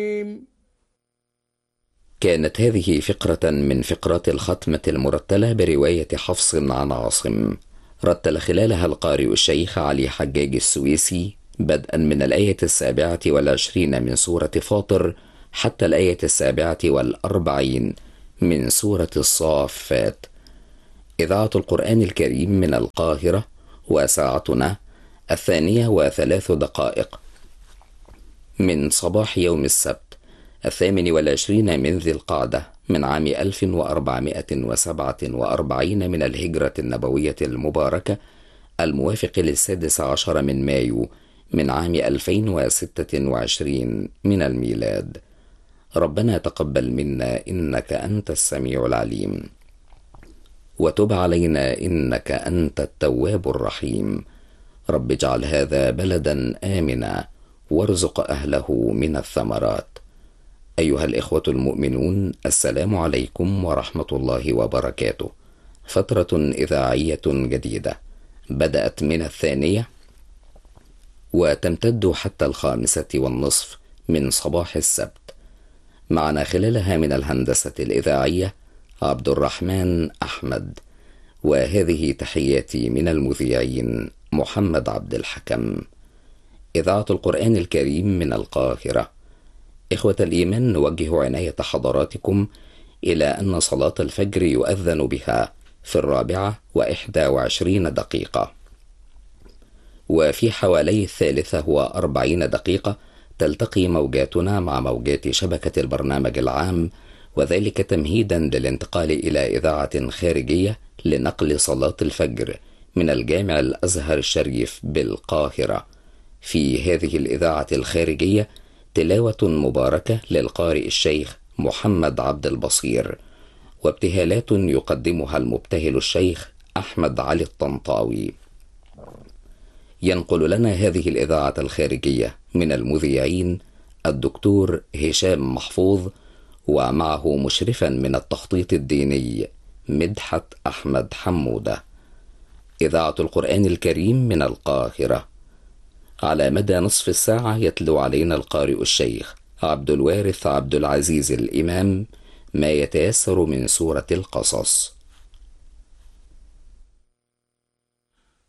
كانت هذه فقرة من فقرات الختمة المرتلة برواية حفص عن عاصم، رتل خلالها القارئ الشيخ علي حجاج السويسي بدءا من الآية 27 من سورة فاطر حتى الآية 47 من سورة الصافات. إذاعة القرآن الكريم من القاهرة، وساعتنا 2:03 من صباح يوم السبت 28 من ذي القعدة من عام 1447 من الهجرة النبوية المباركة، الموافق ل16 من مايو من عام 2026 من الميلاد. ربنا تقبل منا إنك أنت السميع العليم، وتب علينا إنك أنت التواب الرحيم. رب اجعل هذا بلدا آمنا وارزق أهله من الثمرات. أيها الإخوة المؤمنون، السلام عليكم ورحمة الله وبركاته. فترة إذاعية جديدة بدأت من 2 وتمتد حتى 5:30 من صباح السبت. معنا خلالها من الهندسة الإذاعية عبد الرحمن أحمد، وهذه تحياتي من المذيعين محمد عبد الحكم. إذاعة القرآن الكريم من القاهرة. إخوة الإيمان، نوجه عناية حضراتكم إلى أن صلاة الفجر يؤذن بها في 24:21، وفي حوالي 43 تلتقي موجاتنا مع موجات شبكة البرنامج العام، وذلك تمهيدا للانتقال إلى إذاعة خارجية لنقل صلاة الفجر من الجامع الأزهر الشريف بالقاهرة. في هذه الإذاعة الخارجية تلاوة مباركة للقارئ الشيخ محمد عبد البصير، وابتهالات يقدمها المبتهل الشيخ أحمد علي الطنطاوي. ينقل لنا هذه الإذاعة الخارجية من المذيعين الدكتور هشام محفوظ، ومعه مشرفا من التخطيط الديني مدحت أحمد حمودة. إذاعة القرآن الكريم من القاهرة. على مدى نصف الساعة يتلو علينا القارئ الشيخ عبد الوارث عبد العزيز الإمام ما يتيسر من سورة القصص.